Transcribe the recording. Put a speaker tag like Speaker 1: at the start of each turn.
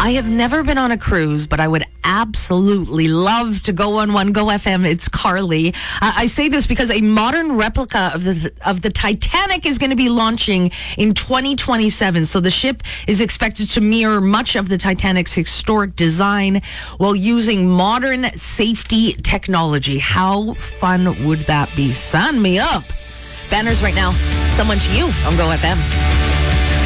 Speaker 1: I have never been on a cruise, but I would absolutely love to go on one. Go FM, it's Carly. I say this because a modern replica of the Titanic is going to be launching in 2027. So the ship is expected to mirror much of the Titanic's historic design while using modern safety technology. How fun would that be? Sign me up. Banners right now. Someone to You on Go FM.